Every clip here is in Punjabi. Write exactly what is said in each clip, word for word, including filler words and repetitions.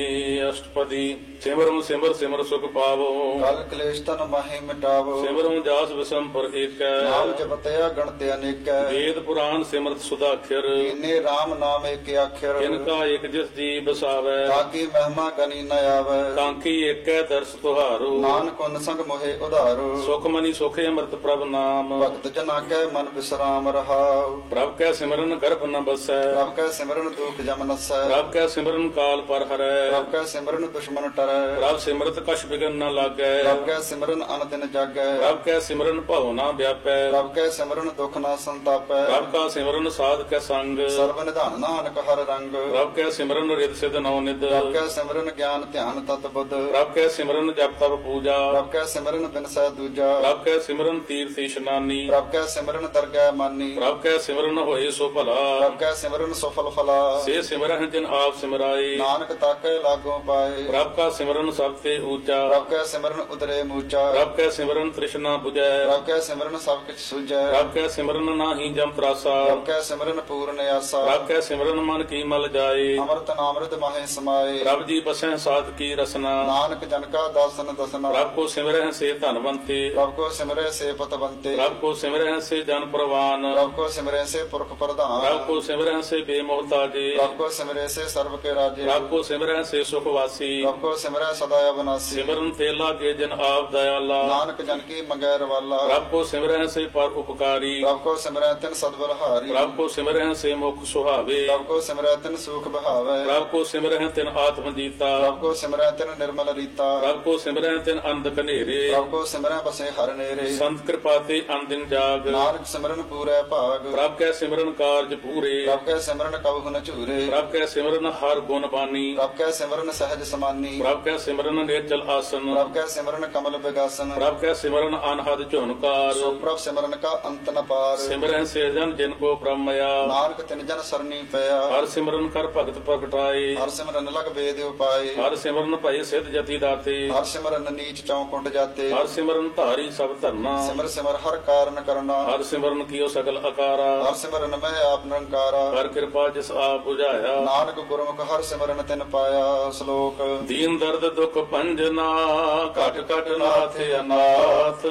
ਅਸ਼ਟਪਦੀ ਸਿਮਰਨ ਸਿਮਰ ਸਿਮਰ ਸੁਖ ਪਾਵੋ। ਕਲ ਕਲੇਸ਼ ਤਨ ਮਾਹੀ ਮਿਟਾਵੋ। ਸਿਮਰਨ ਜਾਸ ਵਿਸੰਪਰ ਏਕੈ। ਨਾਮ ਜਪਤਿਆ ਗਣਤਿ ਅਨੇਕੈ। ਵੇਦ ਪੁਰਾਨ ਸਿਮਰਤ ਸੁਦਾਖਰ। ਇਨੇ RAM ਨਾਮ ਏਕ ਅੱਖਰ। ਕਿਨਕਾ ਇਕ ਜਿਸ ਜੀ ਬਸਾਵੈ। ਤਾਕੀ ਮਹਿਮਾ ਗਨੀ ਨ ਆਵੈ। ਕਾਂਖੀ ਏਕੈ ਦਰਸ ਤੁਹਾਰੋ। ਨਾਨਕ ਉਨ ਸੰਗ ਮੋਹਿ ਉਧਾਰੋ। ਸੁਖ ਮਨੀ ਸੁਖੇ ਅੰਮ੍ਰਿਤ ਪ੍ਰਭ ਨਾਮ। ਭਗਤ ਜਨਾ ਕੈ ਮਨ ਬਿਸਰਾਮ ਰਹਾਉ। ਪ੍ਰਭ ਕੈ ਸਿਮਰਨ ਗਰਭ ਨ ਬਸੈ। ਪ੍ਰਭ ਕੈ ਸਿਮਰਨ ਦੁਖ ਜਮ ਨਸੈ। ਪ੍ਰਭ ਕੈ ਸਿਮਰਨ ਕਾਲ ਪਰ ਹਰੈ। ਪ੍ਰਭ ਕੈ ਸਿਮਰਨ ਦੁਸ਼ਮਨ ਟਰੈ। ਪ੍ਰਭ ਸਿਮਰਤ ਕਛ ਬਿਗਨ ਨ ਲਾਗੈ। ਪ੍ਰਭ ਕੈ ਸਿਮਰਨ ਅਨ ਦਿਨ ਜਾਗੈ। ਪ੍ਰਭ ਕੈ ਸਿਮਰਨ ਭਉ ਨ ਵਿਆਪੈ। ਪ੍ਰਭ ਕੈ ਸਿਮਰਨ ਦੁਖ ਨ ਸੰਤਾਪੈ। ਪ੍ਰਭ ਕਾ ਸਿਮਰਨ ਸਾਧ ਕੈ ਸੰਗ। ਸਰਬ ਨਿਧਾਨ ਨਾਨਕ ਹਰ ਰੰਗ। ਪ੍ਰਭ ਕੈ ਸਿਮਰਨ ਰਿਦ ਸਿਧ ਨਉ ਨਿਦ। ਪ੍ਰਭ ਕੈ ਸਿਮਰਨ ਗਿਆਨ ਧਿਆਨ ਤਤ ਬੁੱਧ। ਪ੍ਰਭ ਕੈ ਸਿਮਰਨ ਜਪ ਤਪ ਪੂਜਾ। ਪ੍ਰਭ ਕੈ ਸਿਮਰਨ ਬਿਨਸੈ ਦੂਜਾ। ਪ੍ਰਭ ਕੈ ਸਿਮਰਨ ਤੀਰਥ ਇਸ਼ਨਾਨੀ। ਪ੍ਰਭ ਕੈ ਸਿਮਰਨ ਦਰਗਹਿ ਮਾਨੀ। ਪ੍ਰਭ ਕੈ ਸਿਮਰਨ ਹੋਏ ਸੋ ਭਲਾ। ਪ੍ਰਭ ਕੈ ਸਿਮਰਨ ਸਫਲ ਫਲਾ। ਸੇ ਸਿਮਰਨ ਜਿਨ ਆਪ ਸਿਮਰਾਏ। ਨਾਨਕ ਤਾਕੈ ਲਾਗੋ ਪਾਏ। ਪ੍ਰਭ ਕਾ ਸਿਮਰਨ ਸਭ ਤੇ ਊਚਾ। ਪ੍ਰਭ ਕੈ ਸਿਮਰਨ ਉਦਰੇ ਮੂਚਾ। ਪ੍ਰਭ ਕੈ ਸਿਮਰਨ ਤ੍ਰਿਸ਼ਨਾ 부ਜੈ। ਪ੍ਰਭ ਕੈ ਸਿਮਰਨ ਸਭ ਕਿਛ ਸੁਝੈ। ਪ੍ਰਭ ਕੈ ਸਿਮਰਨ ਨਾਹੀ ਜਮ ਤਰਾਸਾ। ਪ੍ਰਭ ਕੈ ਸਿਮਰਨ ਪੂਰਨ ਆਸਾ। ਪ੍ਰਭ ਕੈ ਸਿਮਰਨ ਮਨ ਕੀ ਮਲ ਜਾਏ। ਅੰਮ੍ਰਿਤ ਨਾਮ੍ਰਿਤ ਮਾਹੇ ਸਮਾਏ। ਪ੍ਰਭ ਜੀ ਬਸੈ ਸਾਧ ਕੀ ਰਸਨਾ। ਨਾਨਕ ਜਨ ਕਾ ਦਾਸਨ ਦਸਨਾ। ਪ੍ਰਭ ਕੋ ਸਿਮਰਹਿ ਸੇ ਧਨਵੰਤੇ। ਪ੍ਰਭ ਕੋ ਸਿਮਰੈ ਸੇ ਪਤਵੰਤੇ। ਪ੍ਰਭ ਕੋ ਸਿਮਰਹਿ ਸੇ ਜਨ ਪ੍ਰਵਾਨ। ਪ੍ਰਭ ਕੋ ਸਿਮਰੈ ਸੇ ਪੁਰਖ ਪ੍ਰਧਾਨ। ਪ੍ਰਭ ਕੋ ਸਿਮਰਹਿ ਸੇ ਬੇਮੋਹਤਾਜੇ। ਪ੍ਰਭ ਕੋ ਸਿਮਰੈ ਸੇ ਸਰਬ ਕੇ ਰਾਜੇ। ਪ੍ਰਭ ਕੋ ਸਿਮਰਹਿ ਸੇ ਸੁਖ ਵਾਸੀ। ਪ੍ਰਭ ਕੋ ਸਿਮਰੈ ਸਦਾ ਅਬਨਾਸੀ। ਸਿਮਰਨ ਤੇ ਲਾਗੇ ਜਨ ਆਪ ਦਇਆਲਾ। ਨਾਨਕ ਜਨ ਕੀ ਮੰਗੈ ਰਵਾਲਾ। ਪ੍ਰਭ ਕੋ ਸਿਮਰਹਿ ਸੇ ਪਰ ਉਪਕਾਰੀ। ਪ੍ਰਭ ਕੋ ਸਿਮਰੈ ਤਿਨ ਸਦਬਲਹਾਰੀ। ਪ੍ਰਭ ਕੋ ਸਿਮਰਹਿ ਸੇ ਮੁਖ ਸੁਹਾਵੇ। ਪ੍ਰਭ ਕੋ ਸਿਮਰੈ ਤਿਨ ਸੂਖ ਬਹਾਵੈ। ਪ੍ਰਭ ਕੋ ਸਿਮਰਹਿ ਤਿਨ ਆਤਮ ਜੀਤਾ। ਪ੍ਰਭ ਕੋ ਸਿਮਰੈ ਤਿਨ ਨਿਰਮਲ ਰੀਤਾ। ਪ੍ਰਭ ਕੋ ਸਿਮਰਹਿ ਤਿਨ ਅੰਧ ਕਨੇਰੇ। ਪ੍ਰਭ ਕੋ ਸਿਮਰੈ ਬਸੇ ਹਰ ਨੇਰੇ। ਸੰਤ ਕਿਰਪਾ ਤੇ ਅੰਦਿਨ ਜਾਗ। ਨਾਨਕ ਸਿਮਰਨ ਪੂਰੈ ਭਾਗ। ਪ੍ਰਭ ਕੈ ਸਿਮਰਨ ਕਾਰਜ ਪੂਰੇ। ਪ੍ਰਭ ਕੈ ਸਿਮਰਨ ਕਬਹੁ ਨ ਝੂਰੇ। ਪ੍ਰਭ ਕੈ ਸਿਮਰਨ ਹਰ ਗੁਣ ਬਾਨੀ। ਪ੍ਰਭ ਕੈ ਸਿਮਰਨ ਸਹਿਜ ਸਮਾਨੀ। ਪ੍ਰਭ ਕੈ ਸਿਮਰਨ ਨਿਰਜਲ ਆਸਨ। ਪ੍ਰਭ ਕੈ ਸਿਮਰਨ ਕਮਲ ਬਿਗਾਸਨ। ਪ੍ਰਭ ਕੈ ਸਿਮਰਨ ਅਨਹਦ ਝੁਨਕਾਰ। ਸੋ ਪ੍ਰਭ ਸਿਮਰਨ ਕਾ ਅੰਤ ਨ ਪਾਰ। ਸਿਮਰਨ ਸੇ ਜਨ ਜਿਨ ਕੋ ਬ੍ਰਹਮਇਆ। ਨਾਨਕ ਤਿਨ ਜਨ ਸਰਨੀ ਪਿਆ। ਹਰ ਸਿਮਰਨ ਕਰ ਭਗਤ ਪ੍ਰਗਟਾਏ। ਹਰ ਸਿਮਰਨ ਲਗ ਵੇਦ ਉਪਾਏ। ਹਰ ਸਿਮਰਨ ਭਈ ਸਿਧ ਜਤੀ ਦਾਤੇ। ਹਰ ਸਿਮਰਨ ਨੀਚ ਚੌ ਕੁੰਡ ਜਾਤੇ। ਹਰ ਸਿਮਰਨ ਧਾਰੀ ਸਭ ਧਰਨਾ। ਸਿਮਰ ਸਿਮਰ ਹਰ ਕਾਰਨ ਕਰਨਾ। ਹਰ ਸਿਮਰਨ ਕੀਓ ਸਗਲ ਅਕਾਰਾ। ਹਰ ਸਿਮਰਨ ਮੈਂ ਆਪ ਨਿਰੰਕਾਰਾ। ਹਰ ਕਿਰਪਾ ਜਿਸ ਆਪ 부ਝਾਇਆ। ਨਾਨਕ ਗੁਰਮੁਖ ਹਰ ਸਿਮਰਨ ਤਿਨ ਪਾਇਆ। ਸ਼ਲੋਕ ਦੀਨ ਦਰਦ ਦੁਖ ਭੰਜਨਾ ਘਟ ਘਟ ਨਾਥ ਅਨਾਥ।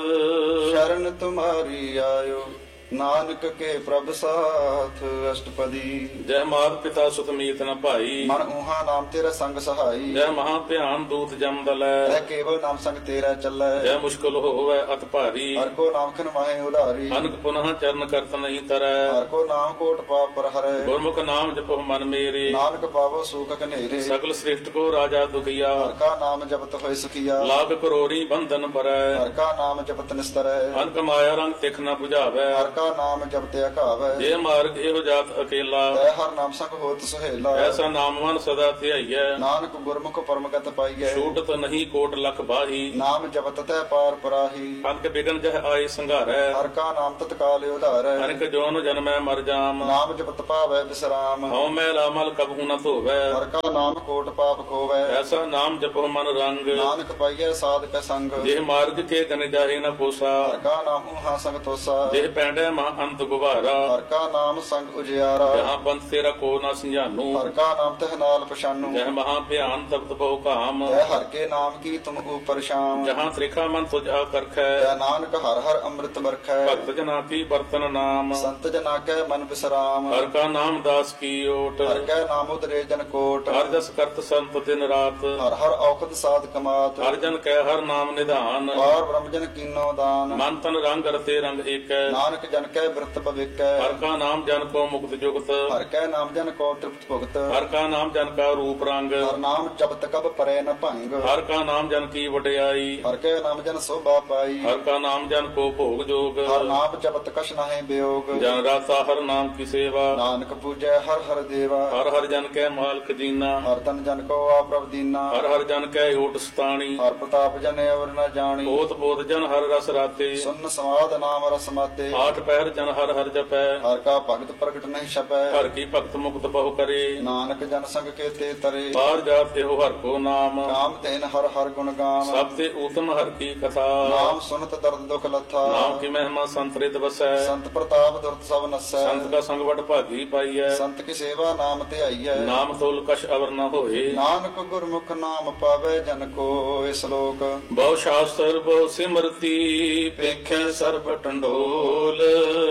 ਸ਼ਰਨ ਤੁਮਾਰੀ ਆਇਓ ਨਾਨਕ ਕੇ ਪ੍ਰਭ ਸਾਥ। ਅਸ਼ਟਪਦੀ ਜੈ ਮਾਤ ਪਿਤਾ ਸੁਤ ਮੀਤ ਨ ਭਾਈ। ਮਨ ਊਹਾ ਨਾਮ ਤੇਰਾ ਸੰਗ ਸਹਾਈ। ਜੈ ਮਹਾ ਧਿਆਨ ਦੂਤ ਜਮ ਦਲੈ। ਐ ਕੇਵਲ ਨਾਮ ਸੰਗ ਤੇਰਾ ਚੱਲੈ। ਜੈ ਮੁਸ਼ਕਲ ਹੋਵੈ ਅਤ ਭਾਰੀ। ਹਰ ਕੋ ਨਾਮ ਖਨ ਮਾਹੇ ਉਧਾਰੀ। ਅਨਕ ਪੁਨః ਚਰਨ ਕਰਤ ਨਹੀਂ ਤਰੈ। ਹਰ ਕੋ ਨਾਮ ਕੋਟ ਪਾਪ ਪਰ ਹਰੈ। ਗੁਰਮੁਖ ਨਾਮ ਜਪੋ ਮਨ ਮੇਰੇ। ਨਾਨਕ ਪਾਵੋ ਸੂਖ ਕਨੇਰੇ। ਸਗਲ ਸ੍ਰਿਸ਼ਟ ਕੋ ਰਾਜਾ ਦੁਖੀਆ। ਹਰ ਕਾ ਨਾਮ ਜਪਤ ਹੋਇ ਸੁਖੀਆ। ਲਾਗ ਕਰੋੜੀ ਬੰਧਨ ਪਰੈ। ਹਰ ਕਾ ਨਾਮ ਜਪਤ ਨਿਸਤਰੈ। ਅਨਕ ਮਾਇਆ ਰੰਗ ਤਿਖ ਨ 부ਝਾਵੈ। ਹਰ ਕਾ ਨਾਮ ਜਪਤ ਅਕਾਵੈ। ਜੇ ਮਾਰਗ ਇਹੋ ਜਾਤ ਅਕੇਲਾ। ਤੈ ਹਰ ਨਾਮ ਸੰਗ ਹੋਤ ਸੁਹੇਲਾ। ਐਸਾ ਨਾਮ ਮਨ ਸਦਾ ਧਿਆਈਐ। ਨਾਨਕ ਗੁਰਮੁਖ ਪਰਮਗਤ ਪਾਈਐ। ਛੂਟਤ ਨਹੀਂ ਕੋਟ ਲਖ ਬਾਹੀ। ਨਾਮ ਜਪਤ ਤੈ ਪਾਰ ਪਰਾਹੀ। ਅਨਕ ਬਿਗਨ ਜਹ ਆਏ ਸੰਘਾਰੈ। ਹਰ ਕਾ ਨਾਮ ਤਤਕਾਲ ਉਧਾਰੈ। ਅਨਕ ਜੋਨ ਜਨਮੈ ਮਰ ਜਾਮ। ਨਾਮ ਜਪਤ ਪਾਵੈ ਬਿਸਰਾਮ। ਹਉ ਮੈਂ ਲਾਮਲ ਕਬਹੂ ਨ ਧੋਵੈ। ਹਰ ਕਾ ਨਾਮ ਕੋਟ ਪਾਪ ਖੋਵੈ। ਐਸਾ ਨਾਮ ਜਪੋ ਮਨ ਰੰਗ। ਨਾਨਕ ਪਾਈਐ ਸਾਧ ਕੈ ਸੰਗ। ਜੇ ਮਾਰਗ ਕੇ ਗਨ ਜਾਹੇ ਨ ਕੋਸਾ। ਹਰ ਕਾ ਨਾਮ ਊਹਾ ਸੰਗ ਤੋਸਾ। ਜੇ ਪੈਂਡੈ ਮਾ ਅੰਤ ਗੁਬਾਰਾ। ਹਰ ਕਾ ਨਾਮ ਸੰਗ ਉਜਿਆਰਾ। ਜਹਾਂ ਪੰਥ ਤੇਰਾ ਕੋ ਨ ਸੰਝਾਨੂ। ਹਰ ਕਾ ਨਾਮ ਤਹ ਨਾਲ ਪਛਾਨੂ। ਜਹ ਮਹਾ ਭਿਆਨ ਤਪਤ ਬਹੁ ਕਾਮ। ਤੈ ਹਰ ਕੇ ਨਾਮ ਕੀ ਤੁਮ ਉਪਰ ਸ਼ਾਮ। ਜਹਾਂ ਤ੍ਰਿਖਾ ਮਨ ਤੁਝ ਆ ਕਰਖੈ। ਤੈ ਨਾਨਕ ਹਰ ਹਰ ਅੰਮ੍ਰਿਤ ਵਰਖੈ। ਭਗਤ ਜਨਾ ਕੀ ਬਰਤਨ ਨਾਮ। ਸੰਤ ਜਨਾ ਕੈ ਮਨ ਬਿਸਰਾਮ। ਹਰ ਕਾ ਨਾਮ ਦਾਸ ਕੀ ਓਟ। ਹਰ ਕੈ ਨਾਮ ਉਦਰੇ ਜਨ ਕੋਟ। ਹਰ ਜਸ ਕਰਤ ਸੰਤ ਦਿਨ ਰਾਤ। ਹਰ ਹਰ ਔਖਦ ਸਾਧ ਕਮਾਤ। ਹਰ ਜਨ ਕੈ ਹਰ ਨਾਮ ਨਿਧਾਨ। ਪਾਰ ਬ੍ਰਹਮ ਜਨ ਕੀਨੋ ਦਾਨ। ਮਨ ਤਨ ਰੰਗ ਰਤੇ ਰੰਗ ਏਕੈ। ਨਾਨਕ ਜਨ ਕੈ ਬਿਰਤ ਭਵਿਕੈ। ਹਰ ਕਾ ਨਾਮ ਜਨ ਕੋ ਮੁਕਤ ਜੁਗਤ। ਹਰ ਕੈ ਨਾਮ ਜਨ ਕੋ ਤ੍ਰਿਪਤ ਭੁਗਤ। ਹਰ ਕਾ ਨਾਮ ਜਨ ਕਾ ਰੂਪ ਰੰਗ। ਹਰ ਨਾਮ ਜਪਤ ਕਬ ਪਰੈ ਨ ਭੰਗ। ਹਰ ਕਾ ਨਾਮ ਜਨ ਕੀ ਵਡਿਆਈ। ਹਰ ਕੈ ਨਾਮ ਜਨ ਸੋਭਾ ਪਾਈ। ਹਰ ਕਾ ਨਾਮ ਜਨ ਕੋ ਭੋਗ ਜੋਗ। ਹਰ ਨਾਮ ਜਪਤ ਕਛ ਨਾਹਿ ਬਿਯੋਗ। ਜਨ ਰਾਤਾ ਹਰ ਨਾਮ ਕੀ ਸੇਵਾ। ਨਾਨਕ ਪੂਜੈ ਹਰ ਹਰ ਦੇਵਾ। ਹਰ ਹਰ ਜਨ ਕੈ ਮਾਲਕ ਜੀਨਾ। ਹਰ ਤਨ ਜਨ ਕੋ ਆਪ੍ਰਭ ਦੀਨਾ। ਹਰ ਹਰ ਜਨ ਕੈ ਓਟ ਸਤਾਣੀ। ਹਰ ਪ੍ਰਤਾਪ ਜਨ ਅਵਰ ਨ ਜਾਣੀ। ਬੋਤ ਬੋਤ ਜਨ ਹਰ ਰਸ ਰਾਤੇ। ਸੁਨ ਸਮਾਦ ਨਾਮ ਰਸ ਮਾਤੇ। ਆਠ ਪਹਿਰ ਜਨ ਹਰ ਹਰ ਜਪੈ ਹਰ ਕਾ ਭਗਤ ਪ੍ਰਗਟ ਨਹੀਂ ਛਪੈ ਹਰ ਕੀ ਭਗਤ ਮੁਕਤ ਬਹੁ ਕਰੇ ਨਾਨਕ ਜਨ ਸੰਗ ਕੇਤੇ ਤਰੇ ਬਾਹਰ ਜਾਤ ਇਹੋ ਹਰ ਕੋ ਨਾਮ ਕਾਮ ਤੈਨ ਹਰ ਹਰ ਗੁਣ ਗਾਮ ਸਭ ਤੇ ਊਤਮ ਹਰ ਕੀ ਕਥਾ ਨਾਮ ਸੁਨਤ ਦਰਦ ਦੁਖ ਲੱਥਾ ਨਾਮ ਕੀ ਮਹਿਮਾ ਸੰਤਰਿਤ ਵਸੈ ਸੰਤ ਪ੍ਰਤਾਪ ਦੁਰਤ ਸਭ ਨਸੈ ਸੰਤ ਕਾ ਸੰਗ ਵਡ ਭਾਗੀ ਪਾਈਐ ਸੰਤ ਕੀ ਸੇਵਾ ਨਾਮ ਤੇ ਆਈਐ ਨਾਮ ਤੋਲ ਕਛ ਅਵਰ ਨ ਹੋਏ ਨਾਨਕ ਗੁਰਮੁਖ ਨਾਮ ਪਾਵੇ ਜਨ ਕੋ ਇਸ ਲੋਕ ਬਹੁ ਸ਼ਾਸਤਰ ਬਹੁ ਸਿਮਰਤੀ ਪੇਖੇ ਸਰਬ ਟੰਡੋਲ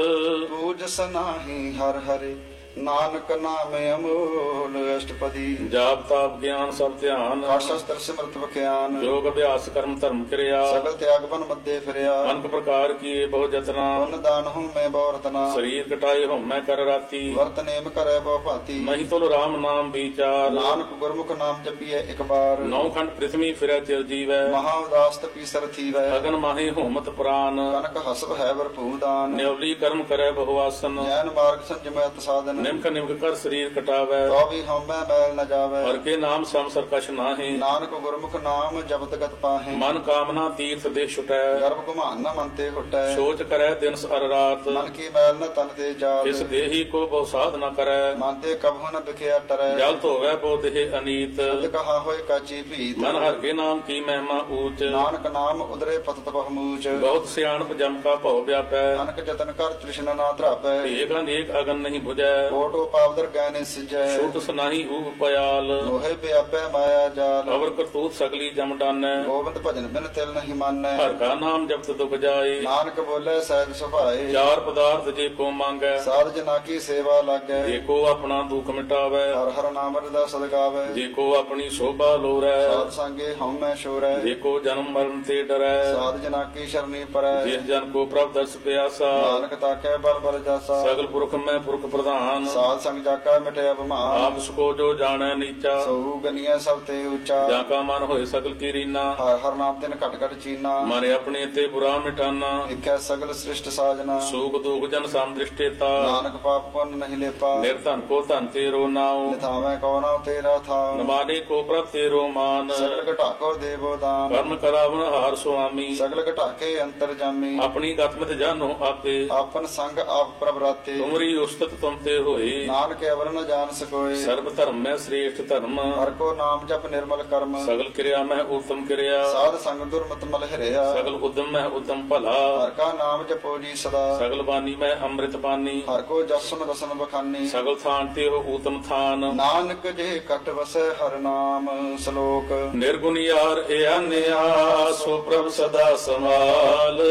ਪੂਜ ਸਨਾਹੀ ਹਰ ਹਰਿ ਨਾਨਕ ਨਾਮ ਅਮੋਲ ਅਸ਼ਟਪਦੀ ਜਾਪ ਤਾਪ ਗਿਆਨ ਸਭ ਧਿਆਨ ਕਾਟ ਸ਼ਸਤਰ ਸਿਮਰਤ ਵਿਖਿਆਨ ਯੋਗ ਅਭਿਆਸ ਕਰਮ ਧਰਮ ਕਿਰਿਆ ਸਗਲ ਤਿਆਗ ਬਨ ਮੱਦੇ ਫਿਰਿਆ ਅਨਕ ਪ੍ਰਕਾਰ ਕੀਏ ਬਹੁ ਜਤਨਾ ਪੁੰਨ ਦਾਨ ਹੂੰ ਮੈਂ ਬਹੁ ਰਤਨਾ ਸਰੀਰ ਕਟਾਏ ਹਉਮੈ ਕਰ ਰਾਤੀ ਵਰਤ ਨੇਮ ਕਰੈ ਬਹੁ ਭਾਤੀ ਮਹੀ ਤੁਲ ਰਾਮ ਨਾਮ ਵਿਚਾਰ ਨਾਨਕ ਗੁਰਮੁਖ ਨਾਮ ਜਪੀਐ ਇੱਕ ਬਾਰ ਨੌ ਖੰਡ ਪ੍ਰਿਥਵੀ ਫਿਰੈ ਚਿਰ ਜੀਵੈ ਮਹਾ ਉਦਾਸ ਤਪੀ ਸਰ ਥੀਵੈ ਅਗਨ ਮਾਹੀ ਹੋਮਤ ਪ੍ਰਾਨ ਕਨਕ ਹਸਬ ਹੈ ਵਰਪੂ ਦਾਨ ਨਿਉਲੀ ਕਰਮ ਕਰੈ ਬਹੁ ਆਸਨ ਜੈਨ ਮਾਰਗ ਸੰਜਮੈ ਸਾਧਨ ਨਿਮਕ ਨਿਮਕ ਕਰ ਸਰੀਰ ਕਟਾਵੈ ਤੋ ਵੀ ਹਉਮੈ ਮੈਲ ਨ ਜਾਵੈ ਹਰ ਕੇ ਨਾਮ ਸੰਸਰ ਕਛ ਨਾਹੀ ਨਾਨਕ ਗੁਰਮੁਖ ਨਾਮ ਜਪਤ ਗਤ ਪਾਹੇ ਮਨ ਕਾਮਨਾ ਤੀਰਥ ਦੇ ਛੁਟੈ ਗਰਭ ਘੁਮਾਨ ਨ ਮਨ ਤੇ ਹੁਟੈ ਸੋਚ ਕਰੈ ਦਿਨ ਅਰ ਰਾਤ ਮਨ ਕੀ ਮੈਲ ਨ ਤਨ ਤੇ ਜਾਤ ਇਸ ਦੇਹੀ ਕੋ ਬਹੁ ਸਾਧ ਨ ਕਰੈ ਮਨ ਤੇ ਕਬਹੁ ਨ ਵਿਖਿਆ ਟਰੈ ਜਲ ਧੋਵੈ ਬੋ ਦੇਹ ਅਨੀਤ ਅੰਧ ਕਹਾ ਹੋਏ ਕਾਚੀ ਭੀਤ ਮਨ ਹਰ ਕੇ ਨਾਮ ਕੀ ਮਹਿਮਾ ਊਚ ਨਾਨਕ ਨਾਮ ਉਦਰੇ ਪਤਤ ਬਹੁਮੂਚ ਬਹੁਤ ਸਿਆਣਪ ਜਮ ਕਾ ਭਉ ਵਿਆਪੈ ਨਾਨਕ ਜਤਨ ਕਰ ਤ੍ਰਿਸ਼ਨਾ ਨਾ ਧਰਾਪੈ ਏਕ ਅਨੇਕ ਅਗਨ ਨਹੀਂ 부ਜੈ ਕੋਟੋ ਪਾਵਦਰ ਗੈਨੇ ਸਿਜੈ ਛੂਟ ਸੁਨਾਹੀ ਊਪ ਪਿਆਲ ਲੋਹੇ ਪਿਆਪੈ ਮਾਇਆ ਜਾਲ ਅਵਰ ਕਰਤੂਤ ਸਗਲੀ ਜਮ ਡਾਨੈ ਗੋਬਿੰਦ ਭਜਨ ਬਿਨ ਤਿਲ ਨਹੀਂ ਮਾਨੈ ਹਰ ਕਾ ਨਾਮ ਜਪਤ ਦੁਖ ਜਾਏ ਨਾਨਕ ਬੋਲੇ ਸਹਿਜ ਸੁਭਾਏ ਚਾਰ ਪਦਾਰਥ ਜੇ ਕੋ ਮੰਗੈ ਸਾਧ ਜਨਾ ਕੀ ਸੇਵਾ ਲਾਗੈ ਜੇ ਕੋ ਆਪਣਾ ਦੁਖ ਮਿਟਾਵੈ ਹਰ ਹਰ ਨਾਮ ਰਦਾ ਸਦਗਾਵੈ ਜੇ ਕੋ ਆਪਣੀ ਸੋਭਾ ਲੋਰੈ ਸਾਧ ਸੰਗੇ ਹਉਮੈ ਸ਼ੋਰੈ ਜੇ ਕੋ ਜਨਮ ਮਰਨ ਤੇ ਡਰੈ ਸਾਧ ਜਨਾ ਕੀ ਸ਼ਰਨੀ ਪਰੈ ਜਿਸ ਜਨ ਕੋ ਪ੍ਰਭ ਦਰਸ ਪਿਆਸਾ ਨਾਨਕ ਤਾਕੈ ਬਲ ਬਲ ਜਾਸਾ ਸਗਲ ਪੁਰਖ ਮੈਂ ਪੁਰਖ ਪ੍ਰਧਾਨ ਸਾਧ ਸੰਗ ਜਾਕਾ ਮਿਟਿਆ ਬਮਾਨ ਆਪ ਸਕੋ ਜੋ ਜਾਣੈ ਨੀਚਾ ਸੋ ਗਨੀਐ ਸਭ ਤੇ ਉੱਚਾ ਜਾਂ ਕਾ ਮਨ ਹੋਏ ਸਗਲ ਕੀ ਰੀਨਾ ਹਰ ਹਰ ਨਾਮ ਤਿਨ ਘਟ ਘਟ ਚੀਨਾ ਮਨ ਆਪਣੇ ਤੇ ਬੁਰਾ ਮਿਟਾਨਾ ਦੇਖੈ ਸਗਲ ਸ੍ਰਿਸ਼ਟ ਸਾਜਨਾ ਸੂਖ ਦੁਖ ਜਨ ਸਮ ਦ੍ਰਿਸ਼ਟੇਤਾ ਨਾਨਕ ਪਾਪ ਪੁੰਨ ਨਹੀਂ ਲੇਪਾ ਨਿਰਧਨ ਕੋ ਧਨ ਤੇਰੋ ਨਾਉ ਨਿਥਾਵੇਂ ਕੋ ਨਾਉ ਤੇਰਾ ਥਾਉ ਨਮਾਨੇ ਕੋ ਪ੍ਰਭ ਤੇਰੋ ਮਾਨ ਸਗਲ ਘਟਾ ਕੋ ਦੇਵੋ ਦਾਨ ਕਰਮ ਕਰਾਵਨ ਹਾਰ ਸੁਆਮੀ ਸਗਲ ਘਟਾ ਕੇ ਅੰਤਰ ਜਾਮੀ ਆਪਣੀ ਗਤਮਤ ਜਾਨੋ ਆਪੇ ਆਪਨ ਸੰਗ ਆਪ ਪ੍ਰਭ ਰਾਤੇ ਤੁਮਰੀ ਉਸਤਤ ਤੁਮ ਤੇ ਹੋਏ ਨਾਨਕ ਅਵਰ ਨ ਜਾਣ ਸਕੋਏ ਸਰਬ ਧਰਮ ਮੈਂ ਸ੍ਰੇਸ਼ਟ ਧਰਮ ਹਰ ਕੋ ਨਾਮ ਜਪ ਨਿਰਮਲ ਕਰਮ ਸਗਲ ਕਿਰਿਆ ਮੈਂ ਉਤਮ ਕਿਰਿਆ ਸਾਧ ਸੰਗ ਦੁਰਮਤ ਮਲ ਹਰਿਆ ਸਗਲ ਉਦਮ ਮੈਂ ਉਤਮ ਭਲਾ ਹਰ ਕਾ ਨਾਮ ਜਪੋ ਜੀ ਸਦਾ ਸਗਲ ਬਾਣੀ ਮੈਂ ਅੰਮ੍ਰਿਤ ਪਾਨੀ ਹਰ ਕੋ ਜਸਨ ਰਸਨ ਬਖਾਨੀ ਸਗਲ ਥਾਨ ਤੇ ਹੋ ਊਤਮ ਥਾਨ ਨਾਨਕ ਜੇ ਕਟ ਵਸੈ ਹਰ ਨਾਮ ਸ਼ਲੋਕ ਨਿਰਗੁਣ ਯਾਰ ਏ ਅਨਿਆ ਸੋ ਪ੍ਰਭ ਸਦਾ ਸਮਾਲ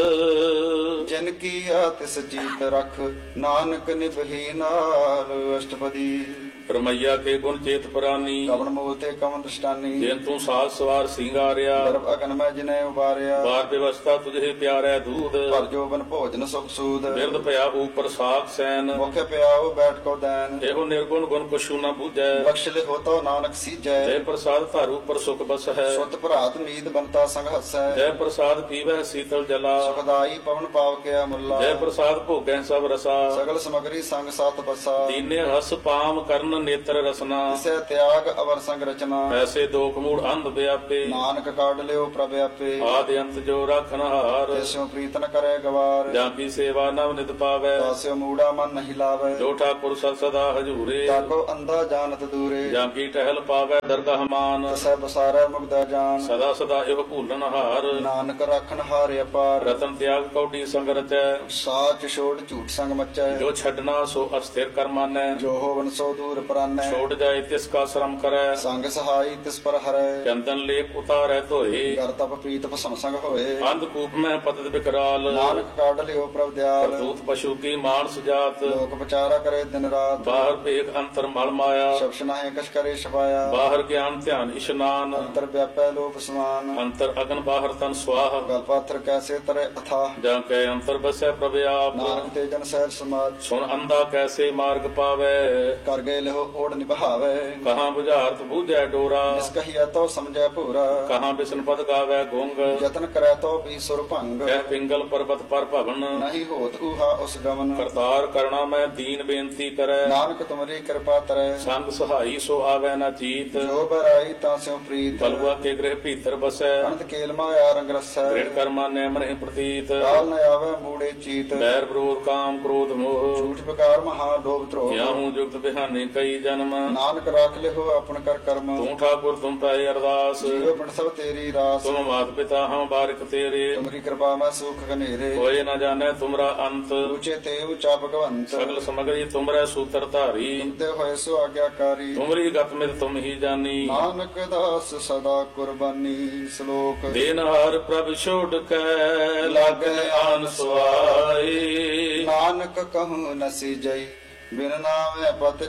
ਜਿਨ ਕੀ ਆ ਤਿਸ ਜੀਤ ਰਖ ਨਾਨਕ ਨਿਭੀ ਨਾਲ ਅਸ਼ਟਪਦੀ ਰਮਈਆ ਕੇ ਗੁਣ ਚੇਤ ਪ੍ਰਾਨੀ ਕਵਨ ਮੂਲ ਤੇ ਕਵਨ ਦਸ਼ਟਾਨੀ ਜਿਨ ਤੂੰ ਸਾਜ ਸਵਾਰ ਸਿੰਗਾਰਿਆ ਗਰਭ ਅਗਨ ਮੈਂ ਜਿਨੇ ਉਬਾਰਿਆ ਬਾਰ ਵਿਵਸਥਾ ਤੁਝੇ ਪਿਆਰੈ ਦੂਧ ਭਰ ਜੋਬਨ ਭੋਜਨ ਸੁਖ ਸੂਦ ਬਿਰਦ ਭਇਆ ਉਪਰ ਸਾਖ ਸੈਨ ਮੁਖ ਪਿਆਉ ਬੈਠ ਕੋ ਦੈਨ ਇਹੋ ਨਿਰਗੁਣ ਗੁਣ ਕੁਛੂ ਨ ਬੂਝੈ ਬਖਸ਼ ਲਿਖੋ ਤੋ ਨਾਨਕ ਸੀਜੈ ਜੈ ਪ੍ਰਸਾਦ ਧਾਰੂ ਉਪਰ ਸੁਖ ਬਸ ਹੈ ਸੁਤ ਭਰਾਤ ਨੀਤ ਬੰਤਾ ਸੰਗ ਹਸੈ ਜੈ ਪ੍ਰਸਾਦ ਪੀਵੈ ਸੀਤਲ ਜਲਾ ਸੁਖਦਾਈ ਪਵਨ ਪਾਵ ਕਿਆ ਮੁੱਲਾ ਜੈ ਪ੍ਰਸਾਦ ਭੋਗੈ ਸਭ ਰਸਾ ਸਗਲ ਸਮਗਰੀ ਸੰਗ ਸਤ ਬਸਾ ਦੀਨੇ ਰਸ ਪਾਮ ਕਰਨ ਨੇਤਰ ਰਸਨਾ ਤਿਸੈ ਤਿਆਗ ਅਵਰ ਸੰਗ ਰਚਨਾ ਐਸੇ ਦੋਖ ਮੂੜ ਅੰਧ ਵਿਆਪੇ ਨਾਨਕ ਕਾਢ ਲਿਓ ਪ੍ਰਭ ਆਪੇ ਆਦਿ ਅੰਤ ਜੋ ਰਾਖਨ ਹਾਰ ਤਿਸੁ ਪ੍ਰੀਤ ਨ ਕਰੇ ਗਵਾਰ ਜਾਂ ਕੀ ਸੇਵਾ ਨਵ ਨਿਤ ਪਾਵੈ ਤਾਸਿਓ ਮੂੜਾ ਮਨ ਨਹੀਂ ਲਾਵੇ ਜੋ ਠਾਕੁਰ ਸਦ ਸਦਾ ਹਜੂਰੇ ਤਾਕੋ ਅੰਧਾ ਜਾਣਤ ਦੂਰੇ ਜਾਂ ਕੀ ਟਹਿਲ ਪਾਵੈ ਦਰਗਾਹ ਮਾਨ ਤਸੈ ਬਸਾਰੈ ਮੁਗਦਾ ਜਾਨ ਸਦਾ ਸਦਾ ਇਹੋ ਭੂਲਨ ਹਾਰ ਨਾਨਕ ਰਾਖਣ ਹਾਰੇ ਅਪਾਰ ਰਤਨ ਤਿਆਗ ਕੌਡੀ ਸੰਗ ਰਚੈ ਸਾਚ ਛੋੜ ਝੂਠ ਸੰਗ ਮਚੈ ਜੋ ਛੱਡਣਾ ਸੋ ਅਸਥਿਰ ਕਰ ਮਾਨੈ ਜੋ ਹੋਵਨ ਸੋ ਦੂਰ ਪਰਾਨੈ ਛੋੜ ਜਾਏ ਤਿਸ ਕਾ ਸ਼ਰਮ ਕਰੈ ਸੰਗ ਸਹਾਈ ਤਿਸ ਪਰ ਹਰੈ ਚੰਦਨ ਲੇਪ ਉਤਾਰੈ ਧੋਏ ਕਰ ਤਪ ਪ੍ਰੀਤ ਭਸਮ ਸੰਗ ਹੋਏ ਅੰਧ ਕੂਪ ਮੈਂ ਪਤਿਤ ਬਿਕਰਾਲ ਨਾਨਕ ਕਾਢ ਲਿਓ ਪ੍ਰਭ ਦਿਆਲ ਕਰਤੂਤ ਪਸ਼ੂ ਕੀ ਮਾਨਸ ਜਾਤ ਲੋਕ ਵਿਚਾਰਾ ਕਰੇ ਦਿਨ ਰਾਤ ਬਾਹਰ ਭੇਖ ਅੰਤਰ ਮਲ ਮਾਇਆ ਸ਼ਬਸ਼ ਨਾਹੇ ਕਛ ਕਰੇ ਛਪਾਇਆ ਬਾਹਰ ਗਿਆਨ ਧਿਆਨ ਇਸ਼ਨਾਨ ਅੰਤਰ ਵਿਆਪੈ ਲੋਭ ਸਮਾਨ ਅੰਤਰ ਅਗਨ ਬਾਹਰ ਤਨ ਸਵਾਹ ਗਲ ਪਾਥਰ ਕੈਸੇ ਤਰੇ ਅਥਾ ਜਾਂ ਕੈ ਅੰਤਰ ਬਸੈ ਪ੍ਰਭ ਆਪ ਨਾਨਕ ਤੇ ਜਨ ਸਹਿਜ ਸਮਾਜ ਸੁਣ ਅੰਧਾ ਕੈਸੇ ਮਾਰਗ ਪਾਵੈ ਕਰ ਗਏ ਲਿਹੋ ਜੋ ਓੜ ਨਿਭਾਵੇ ਕਹਾਂ ਬੁਝਾਰਤ ਬੂਝੈ ਡੋਰਾ ਜਿਸ ਕਹੀਐ ਤੋ ਸਮਝੈ ਭੂਰਾ ਕਹਾਂ ਬਿਸ਼ਨ ਪਦ ਗਾਵੈ ਗੁੰਗ ਯਤਨ ਕਰੈ ਤੋ ਵੀ ਸੁਰ ਭੰਗ ਕਹਿ ਪਿੰਗਲ ਪਰਬਤ ਪਰ ਭਵਨ ਨਹੀਂ ਹੋਤ ਊਹਾ ਉਸ ਗਮਨ ਕਰਤਾਰ ਕਰਣਾ ਮੈਂ ਦੀਨ ਬੇਨਤੀ ਕਰੈ ਨਾਨਕ ਤੁਮਰੀ ਕਿਰਪਾ ਤਰੈ ਸੰਗ ਸਹਾਈ ਸੋ ਆਵੈ ਨਾ ਚੀਤ ਜੋ ਬਰਾਈ ਤਾਂ ਸਿਉ ਪ੍ਰੀਤ ਬਲਵਾ ਕੇ ਗ੍ਰਹਿ ਭੀਤਰ ਬਸੈ ਅਨੰਤ ਕੇਲ ਮਾਇਆ ਰੰਗ ਰਸੈ ਦ੍ਰਿੜ ਕਰਮਾ ਨੈ ਮਨਹਿ ਪ੍ਰਤੀਤ ਕਾਲ ਨ ਆਵੈ ਮੂੜੇ ਚੀਤ ਬੈਰ ਵਿਰੋਧ ਕਾਮ ਕ੍ਰੋਧ ਮੋਹ ਝੂਠ ਵਿਕਾਰ ਮਹਾ ਲੋਭ ਧਰੋਹ ਕਿਆਹੂ ਜੁਗਤ ਬਿਹਾਨੇ ਕਈ ਜਨਮ ਨਾਨਕ ਰਾਖ ਲਿਹੋ ਆਪਨ ਕਰ ਕਰਮ ਤੂੰ ਠਾਕੁਰ ਤੁਮ ਪੈ ਅਰਦਾਸ ਜੀਵ ਪਿੰਡ ਸਭ ਤੇਰੀ ਰਾਸ ਤੁਮ ਮਾਤ ਪਿਤਾ ਹਮ ਬਾਰਿਕ ਤੇਰੇ ਤੁਮਰੀ ਕਿਰਪਾ ਮੈਂ ਸੁਖ ਘਨੇਰੇ ਕੋਇ ਨ ਜਾਣੈ ਤੁਮਰਾ ਅੰਤ ਉੱਚੇ ਤੇ ਉੱਚਾ ਭਗਵੰਤ ਸਗਲ ਸਮਗਰੀ ਤੁਮਰੇ ਸੂਤਰ ਧਾਰੀ ਤੁਮਤੇ ਹੋਏ ਸੋ ਆਗਿਆਕਾਰੀ ਤੁਮਰੀ ਗਤ ਮਿਤ ਤੁਮ ਹੀ ਜਾਨੀ ਨਾਨਕ ਦਾਸ ਸਦਾ ਕੁਰਬਾਨੀ ਸ਼ਲੋਕ ਦੇਨਹਾਰ ਪ੍ਰਭ ਛੋੜ ਕੈ ਲਾਗੈ ਆਨ ਸੁਆਈ ਨਾਨਕ ਕਹੂੰ ਨਸੀ ਜਈ ਬਿਨ ਨਾਮੇ ਪਤ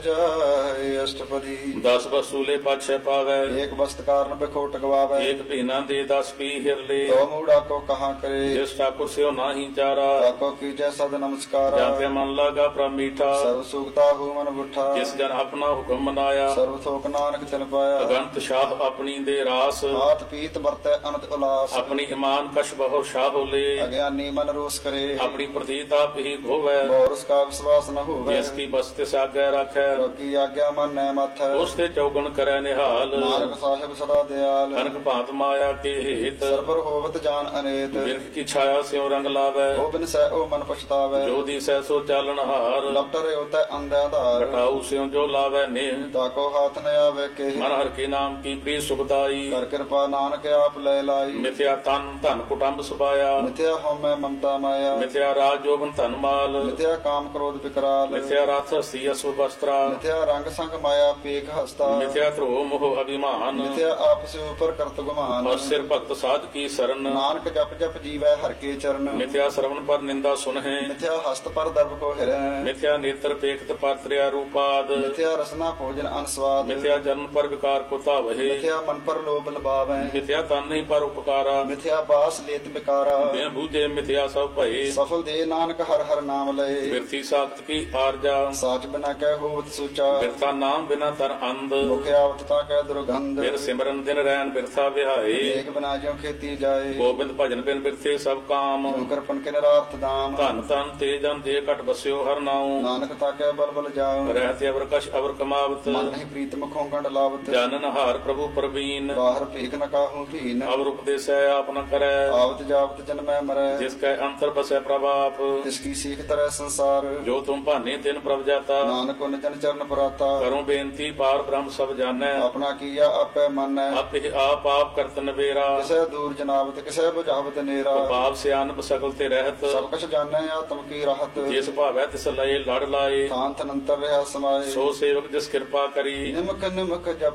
ਜਾਏ ਅਸ਼ਟਪਦੀ ਦਸ ਵਸੂਲੇ ਪਾਛੈ ਪਾਵੈ ਏਕ ਬਸਤ ਕਾਰਨ ਬਿਖੋਟ ਗਵਾਵੇ ਏਕ ਭੀਨਾ ਦੇ ਦਸ ਪੀ ਹਿਰਲੇ ਤੋ ਮੂੜਾ ਕੋ ਕਹਾ ਕਰੇ ਜਿਸ ਠਾਕੁਰ ਸਿਓ ਨਾਹੀ ਚਾਰਾ ਤਾਕੋ ਕੀਜੈ ਸਦ ਨਮਸਕਾਰਾ ਜਾਂਤੇ ਮਨ ਲਾਗਾ ਪ੍ਰਭ ਮੀਠਾ ਸਰਬ ਸੁਖਤਾ ਹੂ ਮਨ ਬੁੱਠਾ ਜਿਸ ਜਨ ਆਪਣਾ ਹੁਕਮ ਮਨਾਇਆ ਸਰਬ ਥੋਕ ਨਾਨਕ ਤਿਲ ਪਾਇਆ ਅਗੰਤ ਸ਼ਾਹ ਆਪਣੀ ਦੇ ਰਾਸ ਹਾਥ ਪੀਤ ਵਰਤੈ ਅਨੰਤ ਉਲਾਸ ਆਪਣੀ ਇਮਾਨ ਕਸ਼ ਬਹੁ ਸ਼ਾਹ ਹੋਲੇ ਅਗਿਆਨੀ ਮਨ ਰੋਸ ਕਰੇ ਆਪਣੀ ਪ੍ਰਤੀਤ ਆਪ ਹੀ ਖੋਵੈ ਬੋਰਸ ਕਾ ਵਿਸ਼ਵਾਸ ਨ ਹੋਵੇ ਜਿਸ ਕੀ ਬਸਤਿ ਸਾਗੈ ਰੱਖੈ ਲੋਕੀ ਆਗਿਆ ਮਨ ਨੈ ਮਥ ਉਸ ਤੇ ਚੌਗਣ ਕਰੈ ਨਿਹਾਲ ਨਾਨਕ ਸਾਹਿਬ ਸਦਾ ਦਿਆਲ ਕਨਕ ਭਾਂਤ ਮਾਇਆ ਕੇ ਹੇਤ ਸਰਬਰ ਹੋਵਤ ਜਾਨ ਅਨੇਤ ਬਿਰਖ ਕੀ ਛਾਇਆ ਸਿਉ ਰੰਗ ਲਾਵੈ ਉਹ ਬਿਨ ਸਹਿ ਉਹ ਮਨ ਪਛਤਾਵੇ ਜੋ ਦੀਸੈ ਸੋ ਚਾਲਣ ਹਾਰ ਲਪਟ ਰਿਓ ਤੈ ਅੰਧਿਆ ਧਾਰ ਘਟਾਉ ਸਿਉ ਜੋ ਲਾਵੈ ਨੇਹ ਤਾਕੋ ਹਾਥ ਨ ਆਵੇ ਕੇ ਮਨ ਹਰ ਕੇ ਨਾਮ ਕੀ ਪ੍ਰੀ ਸੁਖਦਾਈ ਕਰ ਕਿਰਪਾ ਨਾਨਕ ਆਪ ਲੈ ਲਾਈ ਮਿਥਿਆ ਤਨ ਧਨ ਕੁਟੰਬ ਸੁਭਾਇਆ ਮਿਥਿਆ ਹਉਮੈ ਮਮਤਾ ਮਾਇਆ ਮਿਥਿਆ ਰਾਜ ਜੋਬਨ ਧਨ ਮਾਲ ਮਿਥਿਆ ਕਾਮ ਕ੍ਰੋਧ ਵਿਕਰਾਲ ਮਿਥਿਆ ਰਥ ਹਸਤੀ ਅਸੁ ਬਸਤਰਾ ਮਿਥਿਆ ਰੰਗ ਸੰਗ ਮਾਇਆ ਪੇਖ ਹਸਤਾ ਮਿਥਿਆ ਧਰੋ ਮੋਹ ਅਭਿਮਾਨ ਮਿਥਿਆ ਆਪਸ ਉਪਰ ਕਰਤ ਗੁਮਾਨ ਔਰ ਸਿਰ ਭਗਤ ਸਾਧ ਕੀ ਸਰਨ ਨਾਨਕ ਜਪ ਜਪ ਜੀਵੈ ਹਰ ਕੇ ਚਰਨ ਮਿਥਿਆ ਸਰਵਨ ਪਰ ਨਿੰਦਾ ਸੁਨਹਿ ਮਿਥਿਆ ਹਸਤ ਪਰ ਦਰਬ ਕੋ ਹਿਰੈ ਮਿਥਿਆ ਨੇਤਰ ਪੇਖਤ ਪਰ ਤ੍ਰਿਆ ਰੂਪਾਦ ਮਿਥਿਆ ਰਸਨਾ ਭੋਜਨ ਅਨਸਵਾਦ ਮਿਥਿਆ ਜਨਮ ਪਰ ਵਿਕਾਰ ਕੋ ਧਾਵਹਿ ਮਿਥਿਆ ਮਨ ਪਰ ਲੋਭ ਲਬਾਵੈ ਮਿਥਿਆ ਤਨ ਨਹੀਂ ਪਰ ਉਪਕਾਰਾ ਮਿਥਿਆ ਬਾਸ ਲੇਤ ਬਿਕਾਰਾ ਬਿਨ ਬੂਝੇ ਮਿਥਿਆ ਸਭ ਭਏ ਸਫਲ ਦੇ ਨਾਨਕ ਹਰ ਹਰ ਨਾਮ ਲਏ ਬਿਰਥੀ ਸਾਖਤ ਕੀ ਆਰਜਾ ਸਾਚ ਬਿਨਾ ਕਹਿ ਹੋਵਤ ਸੂਚਾ ਬਿਰਥਾ ਨਾਮ ਬਿਨਾ ਤਰ ਅੰਧ ਮੁਖ ਆਵਤ ਤਾ ਕਹਿ ਦੁਰਗੰਧ ਬਿਨ ਸਿਮਰਨ ਦਿਨ ਰੈਨ ਬਿਰਥਾ ਵਿਹਾਏ ਏਕ ਬਿਨਾ ਜਿਉ ਖੇਤੀ ਜਾਏ ਗੋਬਿੰਦ ਭਜਨ ਬਿਨ ਬਿਰਥੇ ਸਭ ਕਾਮ ਸ਼ੁਕਰ ਪਨ ਕੇ ਨਿਰਾਰਥ ਦਾਮ ਧਨ ਤਨ ਤੇ ਜਨ ਦੇ ਘਟ ਬਸਿਓ ਹਰ ਨਾਉ ਨਾਨਕ ਤਾ ਕਹਿ ਬਲ ਬਲ ਜਾਉ ਰਹਿਤੇ ਅਵਰ ਕਛ ਅਵਰ ਕਮਾਵਤ ਮਨ ਨਹੀਂ ਪ੍ਰੀਤ ਮੁਖੋਂ ਗੰਡ ਲਾਵਤ ਜਾਨਨ ਹਾਰ ਪ੍ਰਭੂ ਪ੍ਰਵੀਨ ਬਾਹਰ ਭੀਖ ਨ ਕਾਹੂ ਭੀਨ ਅਵਰ ਉਪਦੇਸੈ ਆਪ ਨ ਕਰੈ ਆਵਤ ਜਾਵਤ ਜਨਮੈ ਮਰੈ ਜਿਸ ਕੈ ਅੰਤਰ ਬਸੈ ਪ੍ਰਭਾਪ ਤਿਸ ਕੀ ਸੀਖ ਤਰੈ ਸੰਸਾਰ ਜੋ ਤੁਮ ਭਾਨੇ ਤਿਨ ਪ੍ਰਭ ਜਾਤਾ ਨਾਨਕ ਉਨ ਜਨ ਚਰਨ ਪਰਾਤਾ ਕਰੋ ਬੇਨਤੀ ਪਾਰ ਬ੍ਰਹਮ ਸਭ ਜਾਣੈ ਆਪਣਾ ਕੀਆ ਆਪੇ ਮੰਨੈ ਆਪੇ ਆਪ ਆਪ ਕਰਤ ਨਵੇਰਾ ਕਿਸੈ ਦੂਰ ਜਨਾਵਤ ਕਿਸੈ ਬੁਝਾਵਤ ਨੇਰਾ ਪਾਪ ਸਿਆਨਪ ਸਕਲ ਤੇ ਰਹਿਤ ਸਭ ਕੁਛ ਜਾਣੈ ਆਤਮ ਕੀ ਰਾਹਤ ਜਿਸ ਭਾਵੈ ਤਿਸ ਲਏ ਲੜ ਲਾਏ ਥਾਨ ਤਨੰਤਰ ਰਿਹਾ ਸਮਾਏ ਸੋ ਸੇਵਕ ਜਿਸ ਕਿਰਪਾ ਕਰੀ ਨਿਮਕ ਨਿਮਕ ਜਪ